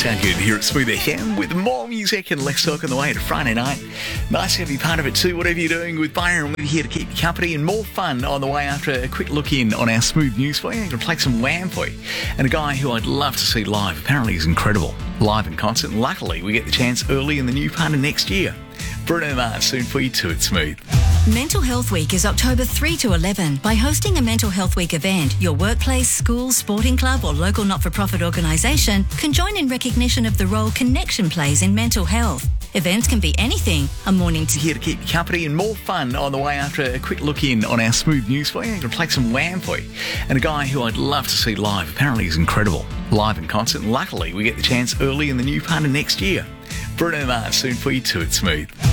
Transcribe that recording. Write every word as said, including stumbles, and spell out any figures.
sound good here at Smooth F M with more music and less talk on the way to Friday night. Nice to have you part of it too, whatever you're doing with Byron. We're here to keep you company and more fun on the way after a quick look in on our Smooth News for you. I'm going to play some Wham for you. And a guy who I'd love to see live, apparently he's incredible, live in concert. And luckily we get the chance early in the new part of next year. Bruno Mars soon for you too at Smooth. Mental Health Week is October third to eleven. By hosting a Mental Health Week event, your workplace, school, sporting club or local not-for-profit organisation can join in recognition of the role Connection plays in mental health. Events can be anything. A morning to here to keep you company and more fun on the way after a quick look in on our Smooth News for you. I'm going to play some Wham for you. And a guy who I'd love to see live, apparently he's incredible, live in concert. And luckily we get the chance early in the new part of next year. Bruno Mars soon for you too at Smooth.